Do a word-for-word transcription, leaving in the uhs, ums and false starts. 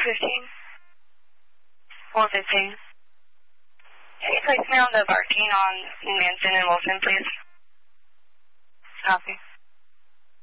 fifteen. four fifteen. Can you place me on the Bartine on Manson and Wilson, please? Copy.